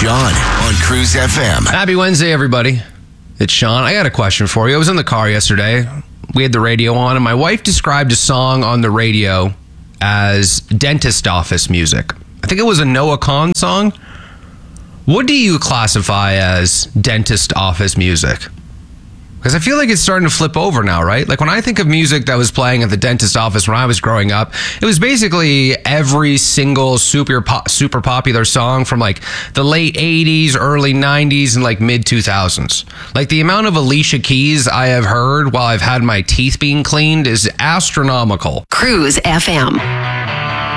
Sean on Cruise FM. Happy Wednesday, everybody. It's Sean. I got a question for you. I was in the car yesterday. We had the radio on, and my wife described a song on the radio as dentist office music. I think it was a Noah Kahan song. What do you classify as dentist office music? Because I feel like it's starting to flip over now, right? Like when I think of music that was playing at the dentist office when I was growing up, it was basically every single super popular song from like the late 80s, early 90s, and like mid 2000s. Like the amount of Alicia Keys I have heard while I've had my teeth being cleaned is astronomical. Cruise FM.